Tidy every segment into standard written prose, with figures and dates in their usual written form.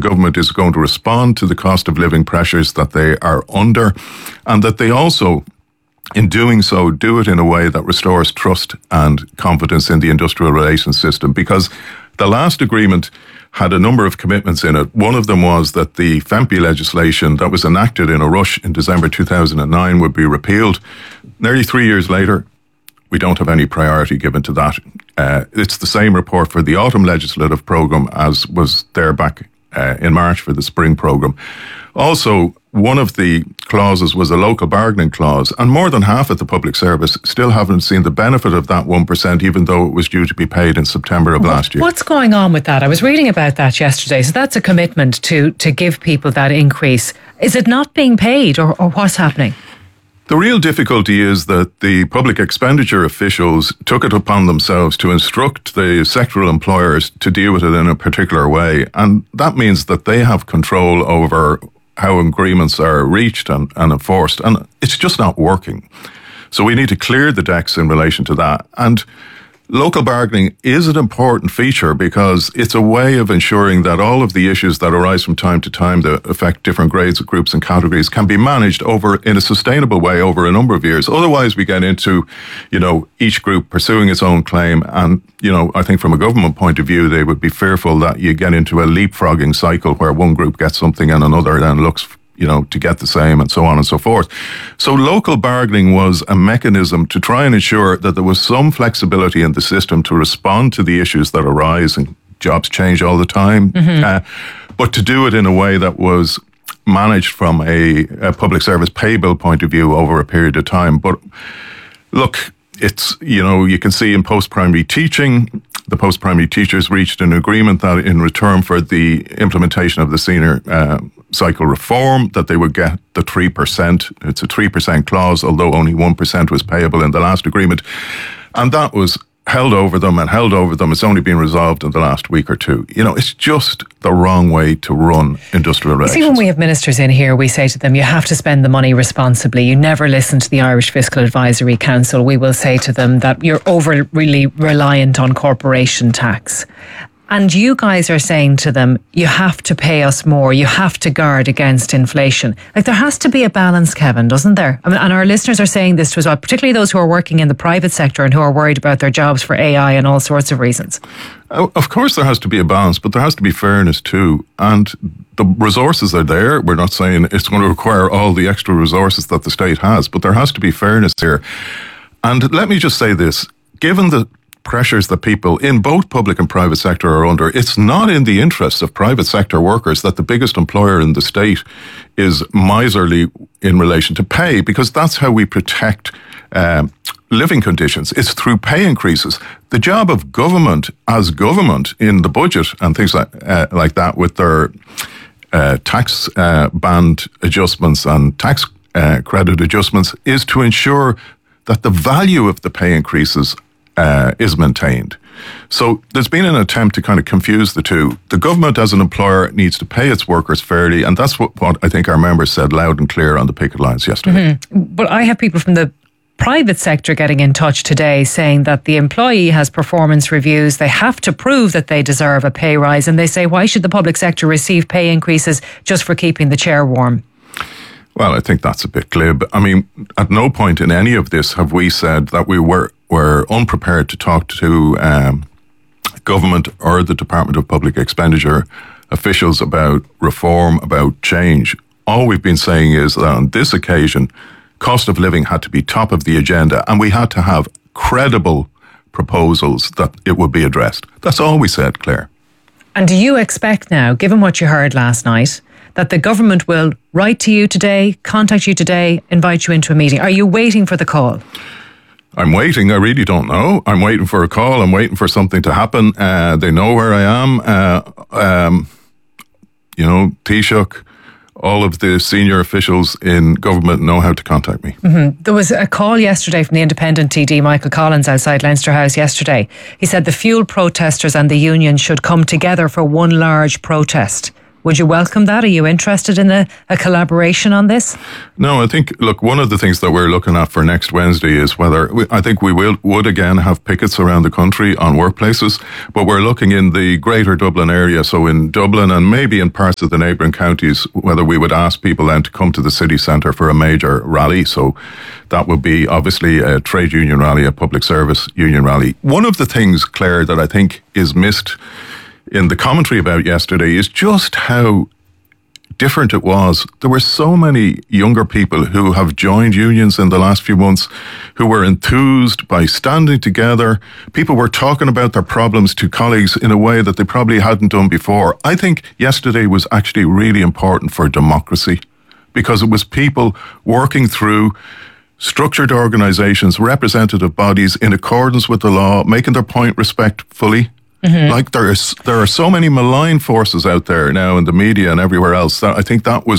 government is going to respond to the cost of living pressures that they are under, and that they also, in doing so, do it in a way that restores trust and confidence in the industrial relations system. Because the last agreement had a number of commitments in it. One of them was that the FEMPI legislation that was enacted in a rush in December 2009 would be repealed. Nearly 3 years later, we don't have any priority given to that. It's the same report for the autumn legislative programme as was there back in March for the spring programme. Also, one of the clauses was a local bargaining clause, and more than half of the public service still haven't seen the benefit of that 1%, even though it was due to be paid in September of last year. What's going on with that? I was reading about that yesterday. So that's a commitment to give people that increase. Is it not being paid, or what's happening? The real difficulty is that the public expenditure officials took it upon themselves to instruct the sectoral employers to deal with it in a particular way. And that means that they have control over how agreements are reached and enforced. And it's just not working. So we need to clear the decks in relation to that. And local bargaining is an important feature because it's a way of ensuring that all of the issues that arise from time to time that affect different grades, groups and categories can be managed in a sustainable way over a number of years. Otherwise, we get into, each group pursuing its own claim. And, I think from a government point of view, they would be fearful that you get into a leapfrogging cycle where one group gets something and another then looks to get the same, and so on and so forth. So local bargaining was a mechanism to try and ensure that there was some flexibility in the system to respond to the issues that arise, and jobs change all the time, but to do it in a way that was managed from a public service pay bill point of view over a period of time. But look, it's, you can see in post-primary teaching, the post-primary teachers reached an agreement that in return for the implementation of the senior cycle reform, that they would get the 3%. It's a 3% clause, although only 1% was payable in the last agreement. And that was held over them. It's only been resolved in the last week or two. It's just the wrong way to run industrial relations. See, when we have ministers in here, we say to them, you have to spend the money responsibly. You never listen to the Irish Fiscal Advisory Council. We will say to them that you're overly reliant on corporation tax. And you guys are saying to them, you have to pay us more. You have to guard against inflation. There has to be a balance, Kevin, doesn't there? And our listeners are saying this to us, particularly those who are working in the private sector and who are worried about their jobs for AI and all sorts of reasons. Of course there has to be a balance, but there has to be fairness too. And the resources are there. We're not saying it's going to require all the extra resources that the state has, but there has to be fairness here. And let me just say this, given the pressures that people in both public and private sector are under, it's not in the interests of private sector workers that the biggest employer in the state is miserly in relation to pay, because that's how we protect living conditions. It's through pay increases. The job of government as government in the budget and things like that with their tax band adjustments and tax credit adjustments is to ensure that the value of the pay increases is maintained. So there's been an attempt to kind of confuse the two. The government as an employer needs to pay its workers fairly, and that's what I think our members said loud and clear on the picket lines yesterday. But I have people from the private sector getting in touch today saying that the employee has performance reviews, they have to prove that they deserve a pay rise, and they say, why should the public sector receive pay increases just for keeping the chair warm? Well, I think that's a bit glib. I mean, at no point in any of this have we said that we were unprepared to talk to government or the Department of Public Expenditure officials about reform, about change. All we've been saying is that on this occasion, cost of living had to be top of the agenda, and we had to have credible proposals that it would be addressed. That's all we said, Claire. And do you expect now, given what you heard last night, that the government will write to you today, contact you today, invite you into a meeting? Are you waiting for the call? I'm waiting. I really don't know. I'm waiting for a call. I'm waiting for something to happen. They know where I am. Taoiseach, all of the senior officials in government know how to contact me. There was a call yesterday from the independent TD, Michael Collins, outside Leinster House yesterday. He said the fuel protesters and the union should come together for one large protest. Would you welcome that? Are you interested in a collaboration on this? No, I think, look, one of the things that we're looking at for next Wednesday is I think we would again have pickets around the country on workplaces, but we're looking in the greater Dublin area, so in Dublin and maybe in parts of the neighbouring counties, whether we would ask people then to come to the city centre for a major rally. So that would be obviously a trade union rally, a public service union rally. One of the things, Claire, that I think is missed in the commentary about yesterday is just how different it was. There were so many younger people who have joined unions in the last few months who were enthused by standing together. People were talking about their problems to colleagues in a way that they probably hadn't done before. I think yesterday was actually really important for democracy because it was people working through structured organisations, representative bodies in accordance with the law, making their point respectfully. Mm-hmm. Like there are so many malign forces out there now in the media and everywhere else. That I think that's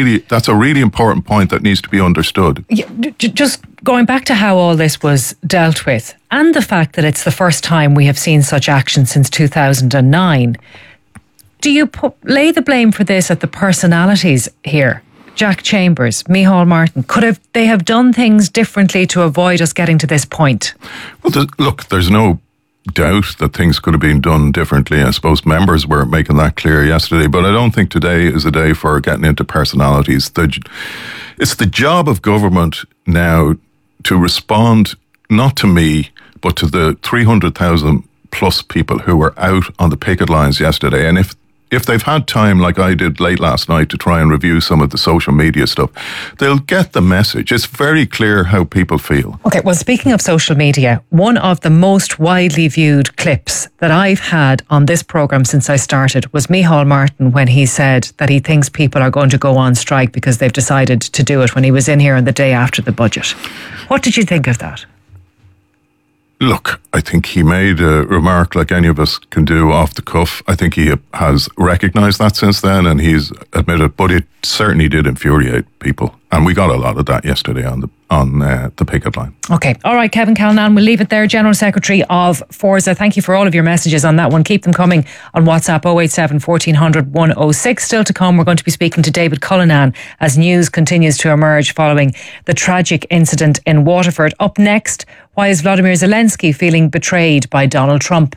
a really important point that needs to be understood. Yeah, just going back to how all this was dealt with, and the fact that it's the first time we have seen such action since 2009. Do you lay the blame for this at the personalities here? Jack Chambers, Micheál Martin, could they have done things differently to avoid us getting to this point? Well, there's no doubt that things could have been done differently. I suppose members were making that clear yesterday, but I don't think today is a day for getting into personalities. It's the job of government now to respond not to me, but to the 300,000 plus people who were out on the picket lines yesterday. And if they've had time, like I did late last night, to try and review some of the social media stuff, they'll get the message. It's very clear how people feel. Okay, well, speaking of social media, one of the most widely viewed clips that I've had on this programme since I started was Micheál Martin when he said that he thinks people are going to go on strike because they've decided to do it, when he was in here on the day after the budget. What did you think of that? Look, I think he made a remark like any of us can do off the cuff. I think he has recognised that since then, and he's admitted, but it certainly did infuriate people. And we got a lot of that yesterday on the picket line. Okay. All right, Kevin Callanan, we'll leave it there. General Secretary of Forza, thank you for all of your messages on that one. Keep them coming on WhatsApp 087 1400 106. Still to come, we're going to be speaking to David Cullinan as news continues to emerge following the tragic incident in Waterford. Up next, why is Vladimir Zelensky feeling betrayed by Donald Trump?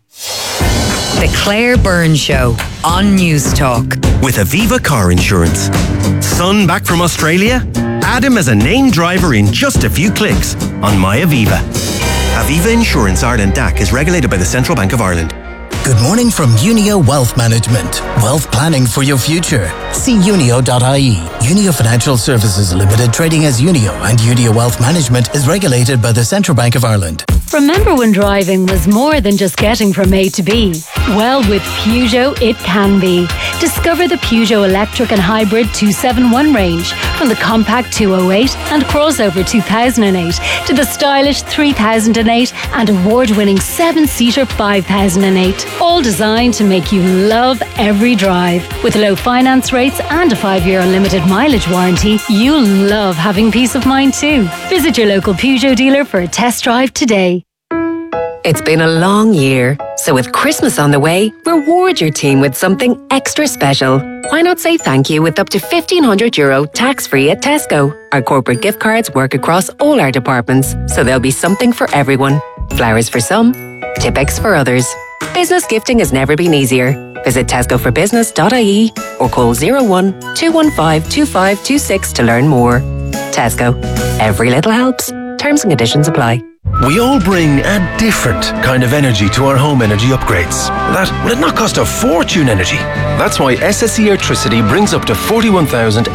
The Claire Byrne Show on News Talk. With Aviva Car Insurance. Son back from Australia? Add him as a named driver in just a few clicks on My Aviva. Aviva Insurance Ireland DAC is regulated by the Central Bank of Ireland. Good morning from Unio Wealth Management. Wealth planning for your future. See unio.ie. Unio Financial Services Limited, trading as Unio, and Unio Wealth Management is regulated by the Central Bank of Ireland. Remember when driving was more than just getting from A to B? Well, with Peugeot, it can be. Discover the Peugeot Electric and Hybrid 271 range, from the compact 208 and crossover 2008 to the stylish 3008 and award-winning 7-seater 5008. All designed to make you love every drive. With low finance rates and a 5-year unlimited mileage warranty, you'll love having peace of mind too. Visit your local Peugeot dealer for a test drive today. It's been a long year, so with Christmas on the way, reward your team with something extra special. Why not say thank you with up to €1,500 tax-free at Tesco? Our corporate gift cards work across all our departments, so there'll be something for everyone. Flowers for some, Tipp-Ex for others. Business gifting has never been easier. Visit tescoforbusiness.ie or call 01 215 2526 to learn more. Tesco. Every little helps. Terms and conditions apply. We all bring a different kind of energy to our home energy upgrades. That will not cost a fortune energy. That's why SSE Electricity brings up to €41,850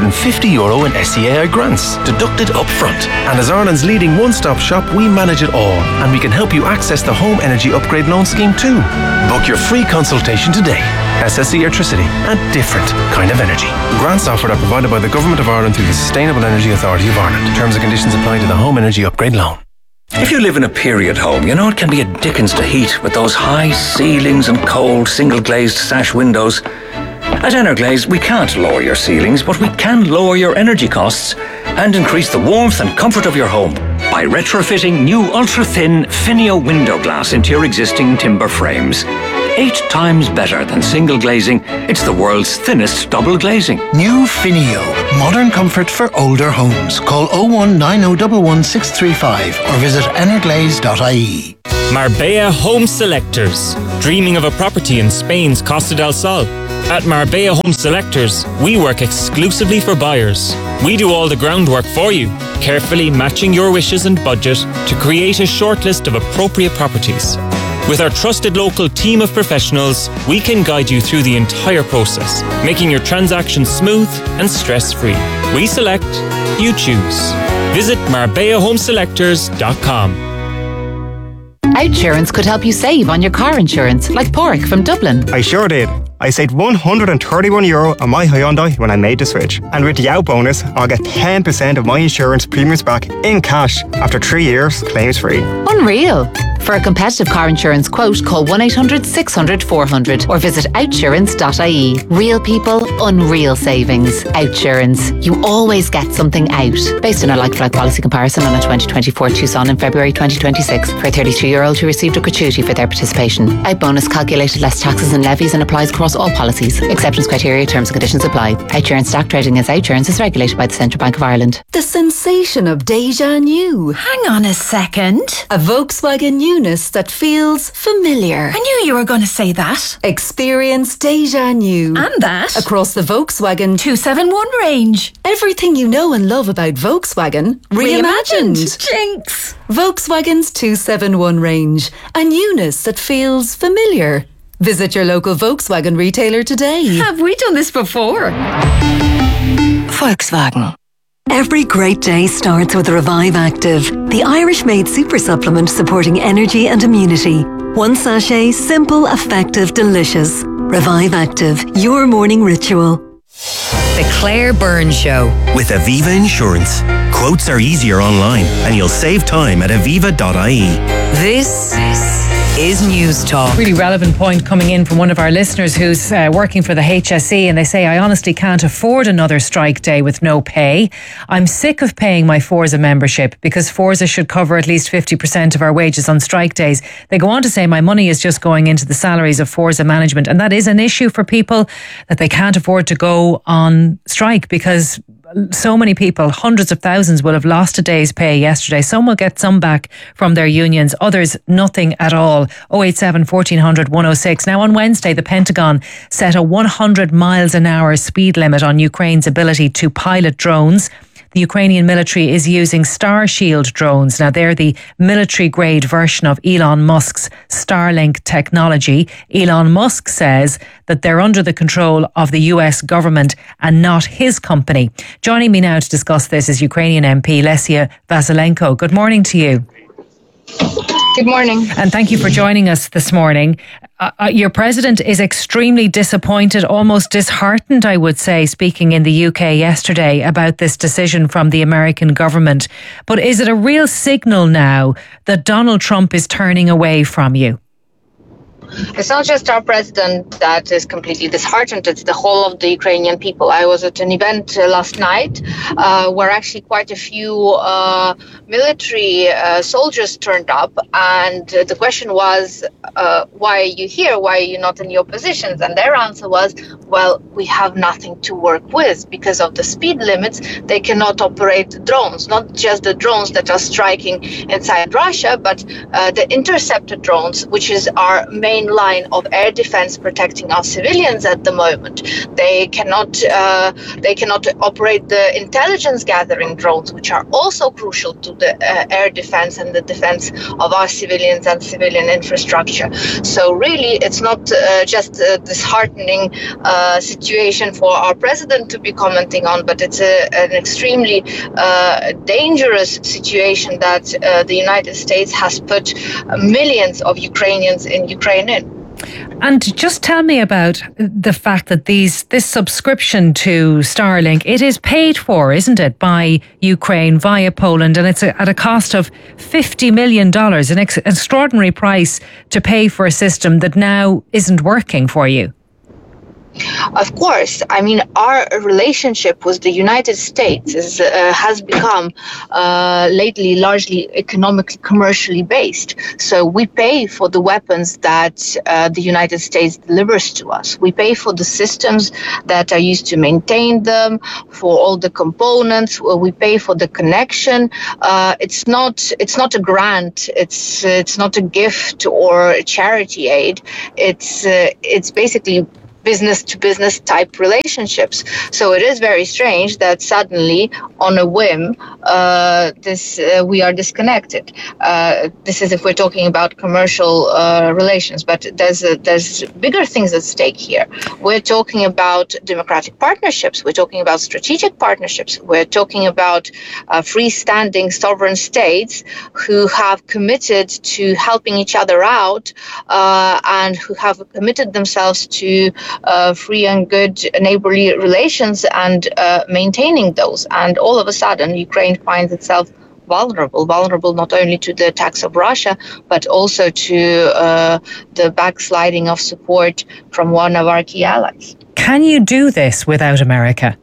in SEAI grants, deducted up front. And as Ireland's leading one-stop shop, we manage it all. And we can help you access the Home Energy Upgrade Loan Scheme too. Book your free consultation today. SSE Electricity, a different kind of energy. Grants offered are provided by the Government of Ireland through the Sustainable Energy Authority of Ireland. Terms and conditions apply to the Home Energy Upgrade Loan. If you live in a period home, you know it can be a dickens to heat with those high ceilings and cold single-glazed sash windows. At Energlaze, we can't lower your ceilings, but we can lower your energy costs and increase the warmth and comfort of your home by retrofitting new ultra-thin Finio window glass into your existing timber frames. 8 times better than single glazing. It's the world's thinnest double glazing. New Finio. Modern comfort for older homes. Call 019011635 or visit energlaze.ie. Marbella Home Selectors. Dreaming of a property in Spain's Costa del Sol? At Marbella Home Selectors, we work exclusively for buyers. We do all the groundwork for you, carefully matching your wishes and budget to create a shortlist of appropriate properties. With our trusted local team of professionals, we can guide you through the entire process, making your transaction smooth and stress-free. We select, you choose. Visit MarbellaHomeSelectors.com. Outsurance could help you save on your car insurance, like Porrick from Dublin. I sure did. I saved €131 on my Hyundai when I made the switch. And with the Out bonus, I'll get 10% of my insurance premiums back in cash after 3 years, claims free. Unreal. For a competitive car insurance quote, call 1-800-600-400 or visit outsurance.ie. Real people, unreal savings. Outsurance. You always get something out. Based on a like-for-like policy comparison on a 2024 Tucson in February 2026 for a 33-year-old who received a gratuity for their participation. Out bonus calculated less taxes and levies and applies across all policies. Exceptions, criteria, terms and conditions apply. Outsurance stock trading as Outsurance is regulated by the Central Bank of Ireland. The sensation of déjà new. Hang on a second. A Volkswagen Newness that feels familiar. I knew you were going to say that. Experience déjà new. And that. Across the Volkswagen 271 range. Everything you know and love about Volkswagen reimagined. Jinx. Volkswagen's 271 range. A newness that feels familiar. Visit your local Volkswagen retailer today. Have we done this before? Volkswagen. Every great day starts with Revive Active, the Irish-made super supplement supporting energy and immunity. One sachet, simple, effective, delicious. Revive Active, your morning ritual. The Claire Byrne Show. With Aviva Insurance. Quotes are easier online and you'll save time at aviva.ie. This is News Talk. Really relevant point coming in from one of our listeners who's working for the HSE, and they say, I honestly can't afford another strike day with no pay. I'm sick of paying my Forza membership because Forza should cover at least 50% of our wages on strike days. They go on to say my money is just going into the salaries of Forza management, and that is an issue for people that they can't afford to go on strike because so many people, hundreds of thousands, will have lost a day's pay yesterday. Some will get some back from their unions, others nothing at all. 087 1400 106. Now on Wednesday, the Pentagon set a 100 miles an hour speed limit on Ukraine's ability to pilot drones. The Ukrainian military is using Starshield drones. Now, they're the military-grade version of Elon Musk's Starlink technology. Elon Musk says that they're under the control of the US government and not his company. Joining me now to discuss this is Ukrainian MP Lesia Vasilenko. Good morning to you. Good morning. And thank you for joining us this morning. Your president is extremely disappointed, almost disheartened, I would say, speaking in the UK yesterday about this decision from the American government. But is it a real signal now that Donald Trump is turning away from you? It's not just our president that is completely disheartened, it's the whole of the Ukrainian people. I was at an event last night where actually quite a few military soldiers turned up, and the question was, why are you here? Why are you not in your positions? And their answer was, well, we have nothing to work with. Because of the speed limits, they cannot operate drones, not just the drones that are striking inside Russia, but the interceptor drones, which is our main line of air defense protecting our civilians at the moment. They cannot operate the intelligence gathering drones, which are also crucial to the air defense and the defense of our civilians and civilian infrastructure. So really, it's not just a disheartening situation for our president to be commenting on, but it's an extremely dangerous situation that the United States has put millions of Ukrainians in Ukraine in. And just tell me about the fact that this subscription to Starlink, it is paid for, isn't it, by Ukraine via Poland, and it's at a cost of $50 million, an extraordinary price to pay for a system that now isn't working for you. Of course, I mean, our relationship with the United States has become lately largely economically, commercially based. So we pay for the weapons that the United States delivers to us. We pay for the systems that are used to maintain them, for all the components. We pay for the connection. It's not a grant. It's not a gift or a charity aid. It's basically business to business type relationships. So it is very strange that suddenly, on a whim, we are disconnected. This is if we're talking about commercial relations, but there's bigger things at stake here. We're talking about democratic partnerships. We're talking about strategic partnerships. We're talking about freestanding sovereign states who have committed to helping each other out and who have committed themselves to free and good neighborly relations and maintaining those. And all of a sudden, Ukraine finds itself vulnerable not only to the attacks of Russia, but also to the backsliding of support from one of our key allies. Can you do this without America?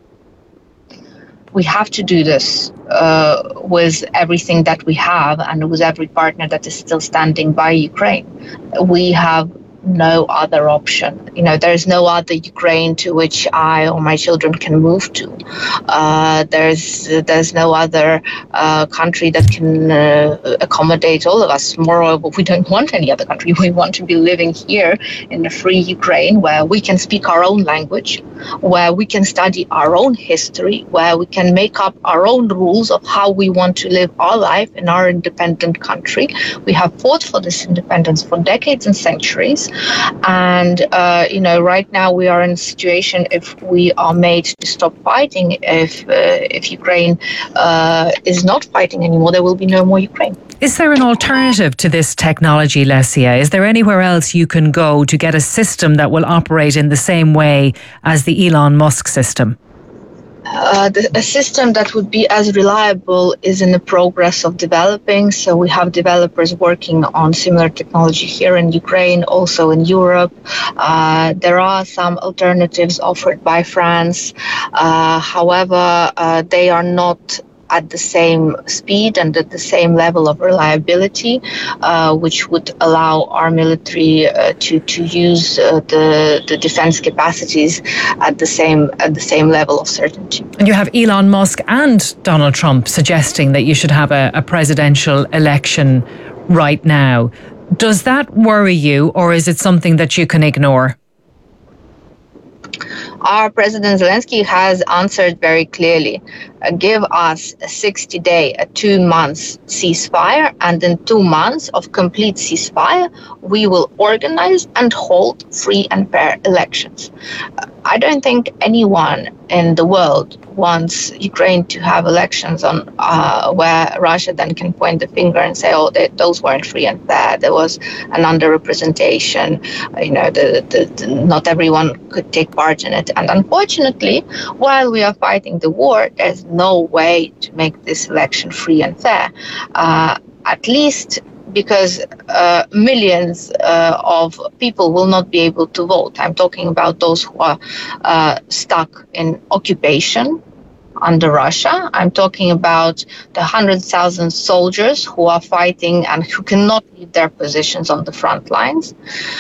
We have to do this with everything that we have and with every partner that is still standing by Ukraine. We have no other option. There is no other Ukraine to which I or my children can move to. There's no other country that can accommodate all of us. Moreover, we don't want any other country. We want to be living here in a free Ukraine where we can speak our own language, where we can study our own history, where we can make up our own rules of how we want to live our life in our independent country. We have fought for this independence for decades and centuries. And, right now we are in a situation, if we are made to stop fighting, if Ukraine is not fighting anymore, there will be no more Ukraine. Is there an alternative to this technology, Lesia? Is there anywhere else you can go to get a system that will operate in the same way as the Elon Musk system? A system that would be as reliable is in the progress of developing. So we have developers working on similar technology here in Ukraine, also in Europe. There are some alternatives offered by France. However, they are not at the same speed and at the same level of reliability, which would allow our military to use the defense capacities at the same level of certainty. And you have Elon Musk and Donald Trump suggesting that you should have a presidential election right now. Does that worry you, or is it something that you can ignore? Our President Zelensky has answered very clearly. Give us a 60-day, a 2 months ceasefire, and in 2 months of complete ceasefire, we will organize and hold free and fair elections. I don't think anyone in the world wants Ukraine to have elections on where Russia then can point the finger and say, "Oh, those weren't free and fair. There was an underrepresentation. Not everyone could take part in it." And unfortunately, while we are fighting the war, there's no way to make this election free and fair. At least because millions of people will not be able to vote. I'm talking about those who are stuck in occupation under Russia. I'm talking about the 100,000 soldiers who are fighting and who cannot leave their positions on the front lines.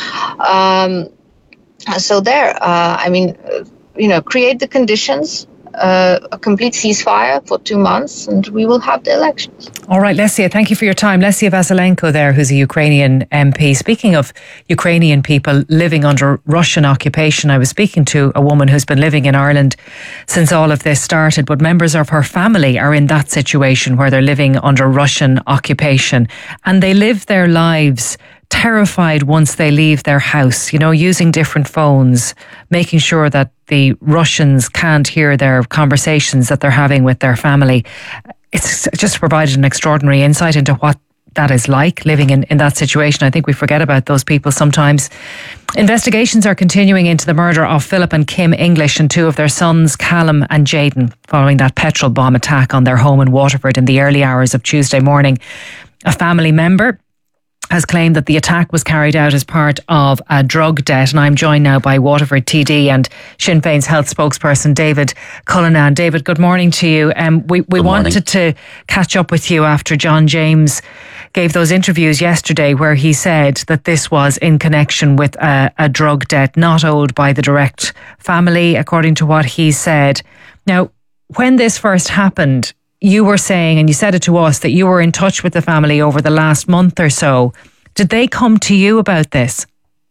Create the conditions, a complete ceasefire for 2 months, and we will have the elections. All right, Lesia, thank you for your time. Lesia Vasylenko there, who's a Ukrainian MP. Speaking of Ukrainian people living under Russian occupation, I was speaking to a woman who's been living in Ireland since all of this started, but members of her family are in that situation where they're living under Russian occupation, and they live their lives terrified once they leave their house, using different phones, making sure that the Russians can't hear their conversations that they're having with their family. It's just provided an extraordinary insight into what that is like, living in that situation. I think we forget about those people sometimes. Investigations are continuing into the murder of Philip and Kim English and 2 of their sons, Callum and Jayden, following that petrol bomb attack on their home in Waterford in the early hours of Tuesday morning. A family member has claimed that the attack was carried out as part of a drug debt. And I'm joined now by Waterford TD and Sinn Féin's health spokesperson, David Cullinan. David, good morning to you. We wanted to catch up with you after John James gave those interviews yesterday where he said that this was in connection with a drug debt not owed by the direct family, according to what he said. Now, when this first happened, you were saying, and you said it to us, that you were in touch with the family over the last month or so. Did they come to you about this?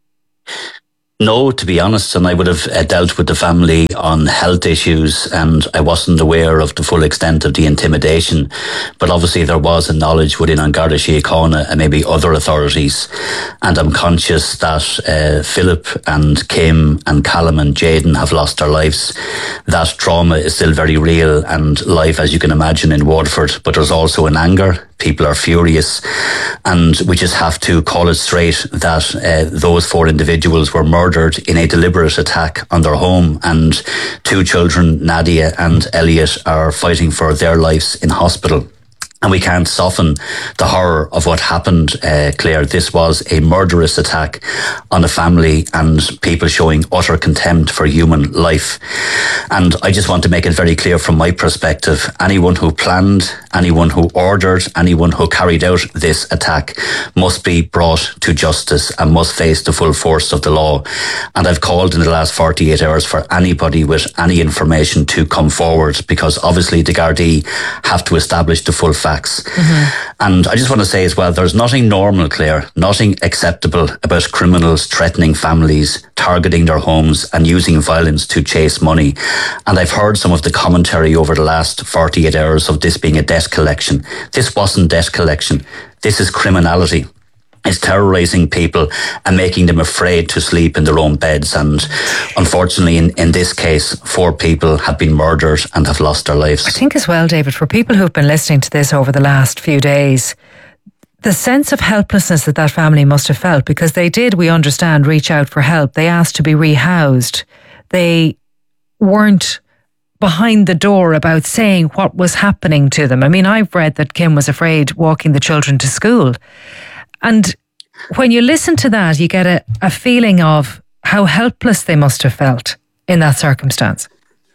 No, to be honest, and I would have dealt with the family on health issues, and I wasn't aware of the full extent of the intimidation. But obviously there was a knowledge within An Garda Síochána and maybe other authorities. And I'm conscious that Philip and Kim and Callum and Jaden have lost their lives. That trauma is still very real and live, as you can imagine, in Waterford. But there's also an anger. People are furious. And we just have to call it straight that those 4 individuals were murdered in a deliberate attack on their home, and 2 children, Nadia and Elliot, are fighting for their lives in hospital. And we can't soften the horror of what happened, Claire. This was a murderous attack on a family and people showing utter contempt for human life. And I just want to make it very clear from my perspective, anyone who planned, anyone who ordered, anyone who carried out this attack must be brought to justice and must face the full force of the law. And I've called in the last 48 hours for anybody with any information to come forward, because obviously the Gardaí have to establish the full facts. And I just want to say as well, there's nothing normal, Claire, nothing acceptable about criminals threatening families, targeting their homes and using violence to chase money. And I've heard some of the commentary over the last 48 hours of this being a debt collection. This wasn't debt collection. This is criminality. It's terrorising people and making them afraid to sleep in their own beds. And unfortunately, in this case, 4 people have been murdered and have lost their lives. I think as well, David, for people who've been listening to this over the last few days, the sense of helplessness that family must have felt, because they did, we understand, reach out for help. They asked to be rehoused. They weren't behind the door about saying what was happening to them. I mean, I've read that Kim was afraid walking the children to school. And when you listen to that, you get a feeling of how helpless they must have felt in that circumstance.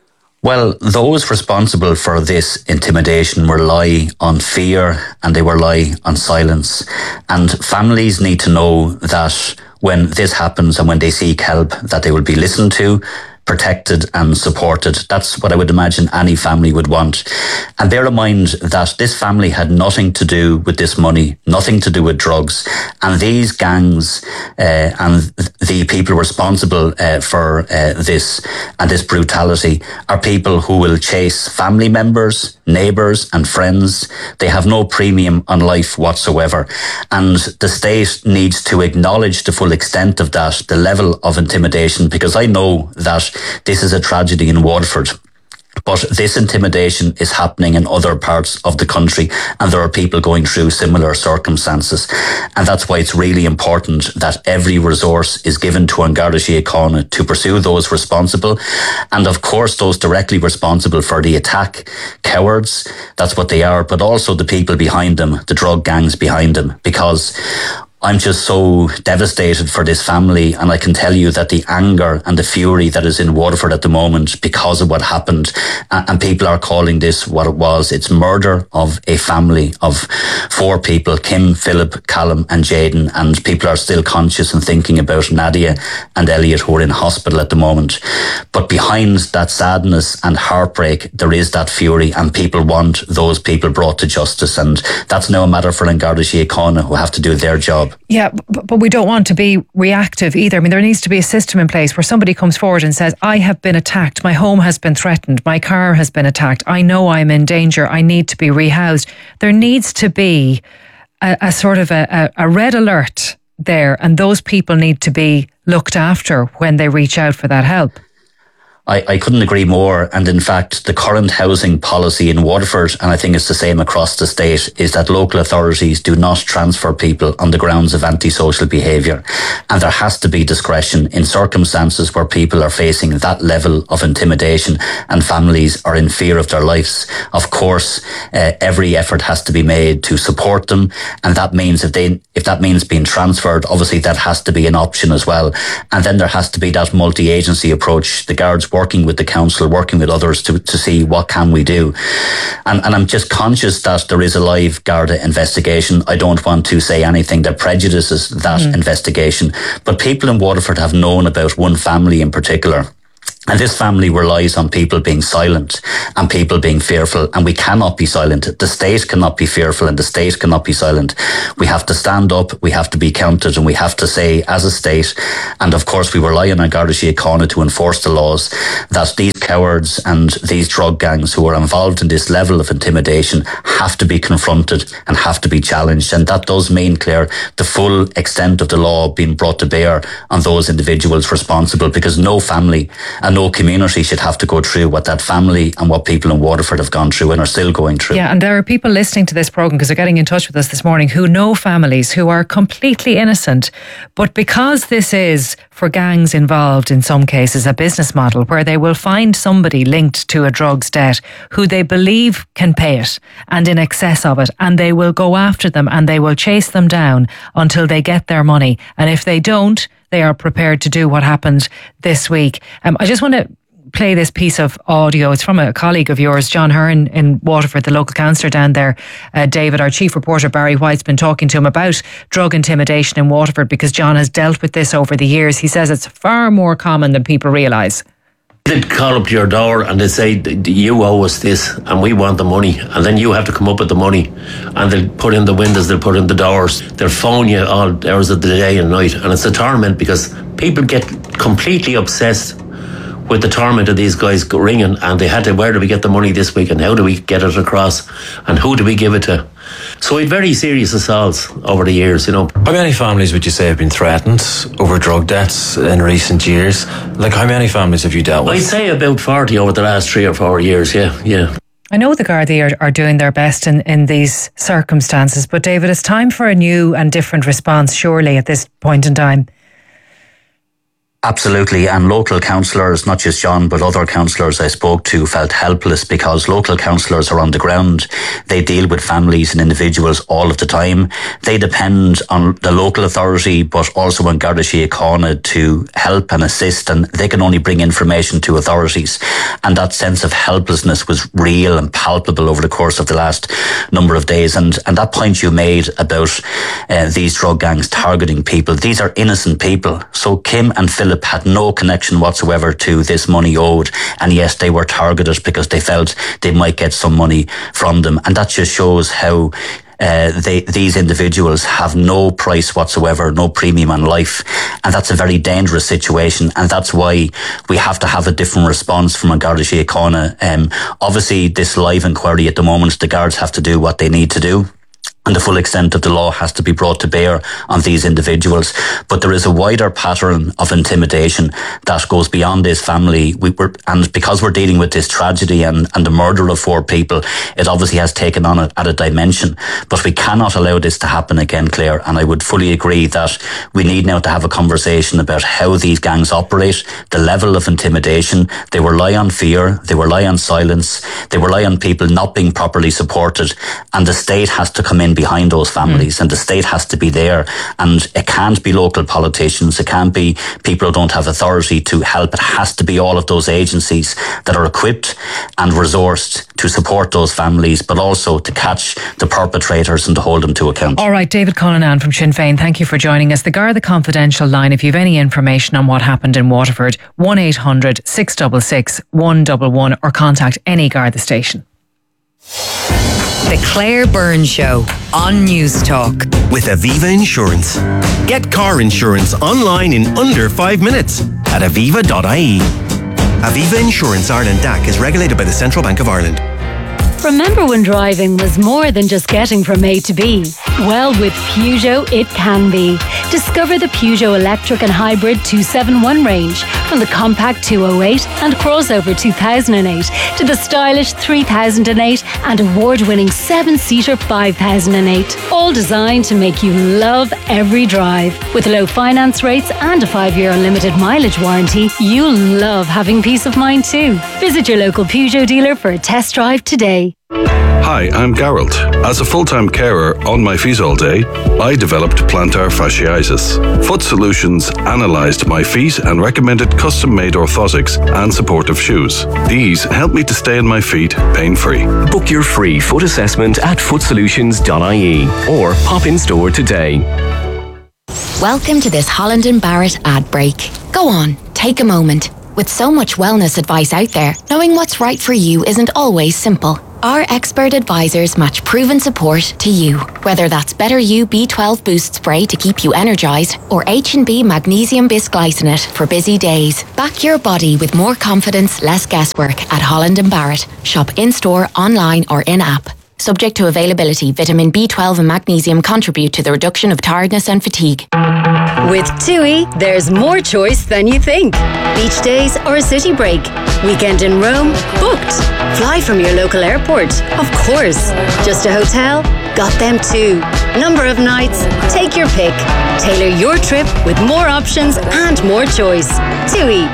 Well, those responsible for this intimidation rely on fear and they rely on silence. And families need to know that when this happens and when they seek help, that they will be listened to, protected and supported. That's what I would imagine any family would want. And bear in mind that this family had nothing to do with this money, nothing to do with drugs. And these gangs and the people responsible for this and this brutality are people who will chase family members, neighbours and friends. They have no premium on life whatsoever. And the state needs to acknowledge the full extent of that, the level of intimidation, because I know that this is a tragedy in Waterford. But this intimidation is happening in other parts of the country, and there are people going through similar circumstances. And that's why it's really important that every resource is given to An Garda Síochána to pursue those responsible. And of course, those directly responsible for the attack, cowards, that's what they are, but also the people behind them, the drug gangs behind them, because I'm just so devastated for this family, and I can tell you that the anger and the fury that is in Waterford at the moment because of what happened, and people are calling this what it was. It's murder of a family of 4 people, Kim, Philip, Callum and Jaden, and people are still conscious and thinking about Nadia and Elliot, who are in hospital at the moment. But behind that sadness and heartbreak, there is that fury, and people want those people brought to justice, and that's now a matter for An Garda Síochána, who have to do their job. Yeah, but we don't want to be reactive either. I mean, there needs to be a system in place where somebody comes forward and says, I have been attacked, my home has been threatened, my car has been attacked, I know I'm in danger, I need to be rehoused. There needs to be a sort of a red alert there, and those people need to be looked after when they reach out for that help. I couldn't agree more. And in fact, the current housing policy in Waterford, and I think it's the same across the state, is that local authorities do not transfer people on the grounds of antisocial behaviour. And there has to be discretion in circumstances where people are facing that level of intimidation and families are in fear of their lives. Of course, every effort has to be made to support them. And that means if that means being transferred, obviously that has to be an option as well. And then there has to be that multi-agency approach. The guards working with the council, working with others to see what can we do. And I'm just conscious that there is a live Garda investigation. I don't want to say anything that prejudices that investigation, but people in Waterford have known about one family in particular. And this family relies on people being silent and people being fearful, and we cannot be silent. The state cannot be fearful and the state cannot be silent. We have to stand up, we have to be counted, and we have to say as a state, and of course we rely on our Garda Síochána to enforce the laws, that these cowards and these drug gangs who are involved in this level of intimidation have to be confronted and have to be challenged. And that does mean, Claire, the full extent of the law being brought to bear on those individuals responsible, because no family and no community should have to go through what that family and what people in Waterford have gone through and are still going through. Yeah, and there are people listening to this programme, because they're getting in touch with us this morning, who know families who are completely innocent, but because this is, for gangs involved in some cases, a business model where they will find somebody linked to a drugs debt who they believe can pay it and in excess of it, and they will go after them and they will chase them down until they get their money. And if they don't, they are prepared to do what happened this week. I just want to play this piece of audio. It's from a colleague of yours, John Hearn in Waterford, the local councillor down there. David, our chief reporter Barry White's been talking to him about drug intimidation in Waterford, because John has dealt with this over the years. He says it's far more common than people realise. They'd call up to your door and they'd say, you owe us this and we want the money, and then you have to come up with the money, and they'll put in the windows, they'll put in the doors, they'll phone you all hours of the day and night, and it's a torment because people get completely obsessed with the torment of these guys ringing, and they had to, where do we get the money this week and how do we get it across and who do we give it to? So we had very serious assaults over the years, you know. How many families would you say have been threatened over drug debts in recent years? Like, how many families have you dealt with? I'd say about 40 over the last 3 or 4 years, yeah. I know the Gardaí are doing their best in these circumstances, but David, it's time for a new and different response, surely, at this point in time. Absolutely, and local councillors, not just John, but other councillors I spoke to, felt helpless because local councillors are on the ground. They deal with families and individuals all of the time. They depend on the local authority, but also on Garda Síochána to help and assist, and they can only bring information to authorities. And that sense of helplessness was real and palpable over the course of the last number of days. And that point you made about these drug gangs targeting people, these are innocent people. So Kim and Philip had no connection whatsoever to this money owed, and yes, they were targeted because they felt they might get some money from them. And that just shows how these individuals have no price whatsoever, no premium on life, and that's a very dangerous situation, and that's why we have to have a different response from a Garda Síochána. Obviously, this live inquiry at the moment, the guards have to do what they need to do, and the full extent of the law has to be brought to bear on these individuals. But there is a wider pattern of intimidation that goes beyond this family. And because we're dealing with this tragedy and the murder of 4 people, it obviously has taken on at a dimension. But we cannot allow this to happen again, Claire. And I would fully agree that we need now to have a conversation about how these gangs operate, the level of intimidation. They rely on fear, they rely on silence, they rely on people not being properly supported. And the state has to come in behind those families, and the state has to be there, and it can't be local politicians, it can't be people who don't have authority to help. It has to be all of those agencies that are equipped and resourced to support those families, but also to catch the perpetrators and to hold them to account. All right, David Cullinan from Sinn Féin, thank you for joining us. The Garda Confidential line, if you have any information on what happened in Waterford, 1800 666 111, or contact any Garda station. The Claire Byrne Show on News Talk. With Aviva Insurance. Get car insurance online in under 5 minutes at aviva.ie. Aviva Insurance Ireland DAC is regulated by the Central Bank of Ireland. Remember when driving was more than just getting from A to B? Well, with Peugeot, it can be. Discover the Peugeot Electric and Hybrid 271 range, from the compact 208 and crossover 2008 to the stylish 3008 and award-winning 7-seater 5008. All designed to make you love every drive. With low finance rates and a 5-year unlimited mileage warranty, you'll love having peace of mind too. Visit your local Peugeot dealer for a test drive today. Hi, I'm Gerald. As a full-time carer on my feet all day, I developed plantar fasciitis. Foot Solutions analysed my feet and recommended custom-made orthotics and supportive shoes. These help me to stay on my feet pain-free. Book your free foot assessment at footsolutions.ie or pop in store today. Welcome to this Holland & Barrett ad break. Go on, take a moment. With so much wellness advice out there, knowing what's right for you isn't always simple. Our expert advisors match proven support to you. Whether that's Better You B12 Boost Spray to keep you energised or H&B Magnesium Bisglycinate for busy days. Back your body with more confidence, less guesswork at Holland & Barrett. Shop in-store, online or in-app. Subject to availability, vitamin B12 and magnesium contribute to the reduction of tiredness and fatigue. With TUI, there's more choice than you think. Beach days or a city break. Weekend in Rome? Booked. Fly from your local airport? Of course. Just a hotel? Got them too. Number of nights? Take your pick. Tailor your trip with more options and more choice. TUI.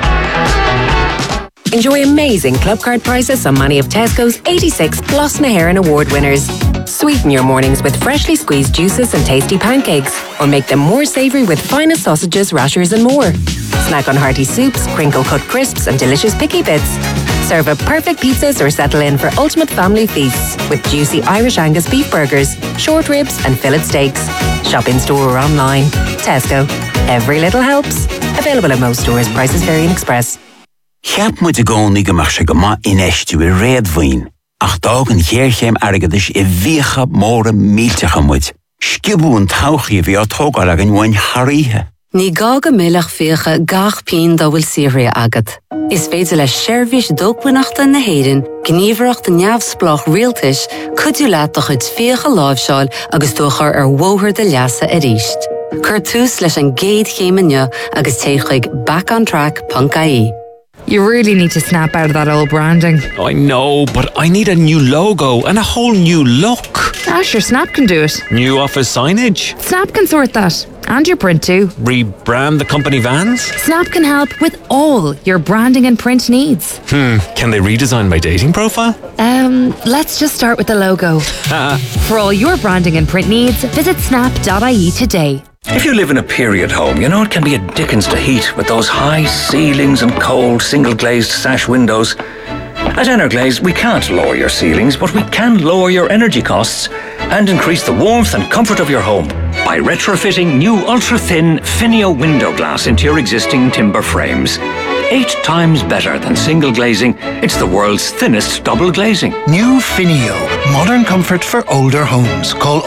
Enjoy amazing club card prices on many of Tesco's 86 Gloss na HÉireann award winners. Sweeten your mornings with freshly squeezed juices and tasty pancakes, or make them more savoury with finest sausages, rashers and more. Snack on hearty soups, crinkle-cut crisps and delicious picky bits. Serve up perfect pizzas or settle in for ultimate family feasts with juicy Irish Angus beef burgers, short ribs and fillet steaks. Shop in-store or online. Tesco. Every little helps. Available at most stores. Prices vary in Express. Cheap moet goni gemach se gama in estu red wien. Ach dagen geerchem ergedish vicha more meeltige moet. Skibu tauchie via togalagen wan harihe. Ní gaga milach fiche gach pin da wil Syria agat. Is féidir le sérvis dulcuinachta na héireann, gníomhreacht a neamhsplach rialtais, cuidiú leat a chud fiche láimhseáil agus dúchar wóthar de leasa a ríist. Cur tús leis an géad chéimeanne agus téigh backontrack.ie. You really need to snap out of that old branding. I know, but I need a new logo and a whole new look. Ah, sure, Snap can do it. New office signage. Snap can sort that. And your print too. Rebrand the company vans. Snap can help with all your branding and print needs. Can they redesign my dating profile? Let's just start with the logo. For all your branding and print needs, visit snap.ie today. If you live in a period home, you know it can be a dickens to heat with those high ceilings and cold single-glazed sash windows. At Energlaze, we can't lower your ceilings, but we can lower your energy costs and increase the warmth and comfort of your home by retrofitting new ultra-thin Finio window glass into your existing timber frames. 8 times better than single glazing. It's the world's thinnest double glazing. New Finio. Modern comfort for older homes. Call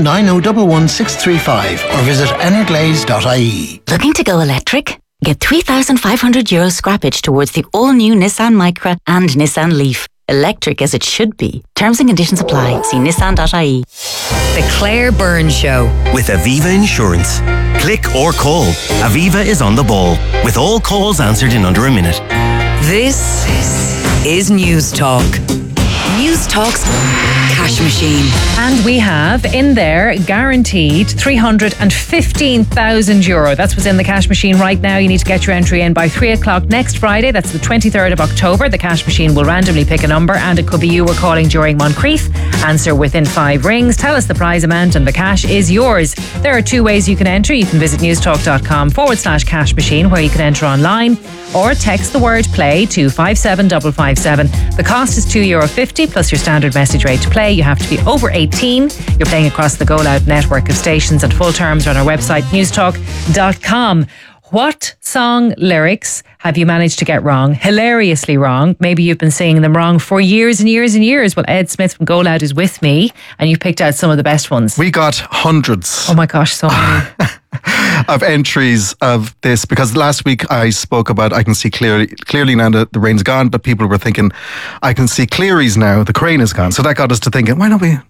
019011635 or visit energlaze.ie. Looking to go electric? Get €3,500 scrappage towards the all-new Nissan Micra and Nissan Leaf. Electric as it should be. Terms and conditions apply. See nissan.ie. The Claire Byrne Show. With Aviva Insurance. Click or call. Aviva is on the ball, with all calls answered in under a minute. This is News Talk. News Talk's cash machine. And we have in there guaranteed €315,000. That's what's in the cash machine right now. You need to get your entry in by 3 o'clock next Friday. That's the 23rd of October. The cash machine will randomly pick a number, and it could be you were calling during Moncrief. Answer within 5 rings. Tell us the prize amount and the cash is yours. There are 2 ways you can enter. You can visit newstalk.com/cash machine, where you can enter online, or text the word play to 57557. The cost is €2.50 plus your standard message rate to play. You have to be over 18. You're playing across the Go Loud network of stations, and full terms are on our website newstalk.com. What song lyrics have you managed to get wrong? Hilariously wrong. Maybe you've been singing them wrong for years and years and years. Well, Ed Smith from Go Loud is with me, and you've picked out some of the best ones. We got hundreds. Oh my gosh, so many. Of entries of this, because last week I spoke about I can see clearly now that the rain's gone, but people were thinking I can see Cleary's now, the crane is gone. So that got us to thinking, why don't we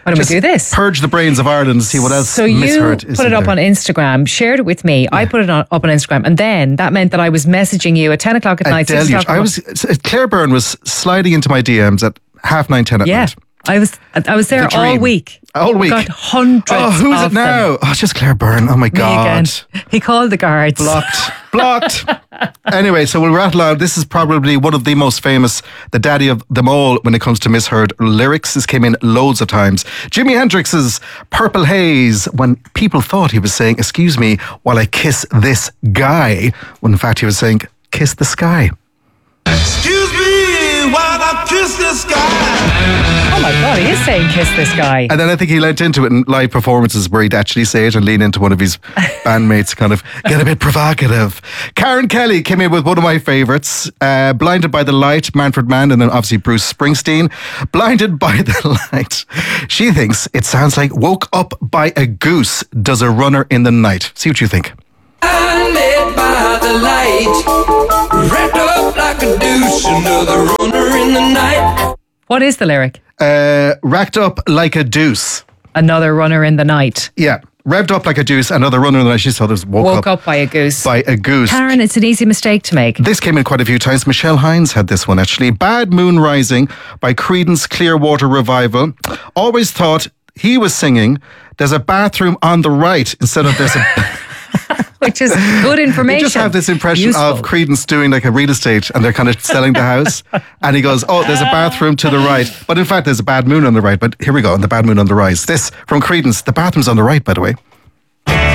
Why don't we do this? Purge the brains of Ireland and see what else So you misheard is put it up on Instagram, shared it with me. I put it up on Instagram, and then that meant that I was messaging you at 10 o'clock at night. 6 o'clock. Claire Byrne was sliding into my DMs at 9:30 at night. I was there all week. All week. I got hundreds. Oh, who's of it now? them. Oh, it's just Claire Byrne. Oh my God. He called the guards. Blocked. Anyway, so we'll rattle on. This is probably one of the most famous, the daddy of them all when it comes to misheard lyrics. This came in loads of times. Jimi Hendrix's Purple Haze, when people thought he was saying, excuse me, while I kiss this guy, when in fact he was saying, kiss the sky. Excuse me while I kiss this guy. Oh my God, he is saying kiss this guy. And then I think he leant into it in live performances where he'd actually say it and lean into one of his bandmates, kind of get a bit provocative. Karen Kelly came in with one of my favourites, Blinded by the Light, Manfred Mann, and then obviously Bruce Springsteen. Blinded by the Light. She thinks it sounds like Woke Up by a Goose does a runner in the night. See what you think. Blinded by the light, wrapped up like a douche, another runner in the night. What is the lyric? Racked up like a deuce. Another runner in the night. Yeah. Revved up like a deuce, another runner in the night. She thought it was woke up by a goose. By a goose. Karen, it's an easy mistake to make. This came in quite a few times. Michelle Hines had this one actually. Bad Moon Rising by Creedence Clearwater Revival. Always thought he was singing, there's a bathroom on the right instead of there's a... Which is good information. You just have this impression of Creedence doing like a real estate and they're kind of selling the house. And he goes, oh, there's a bathroom to the right. But in fact, there's a bad moon on the right. But here we go, on the bad moon on the rise. This from Creedence. The bathroom's on the right, by the way.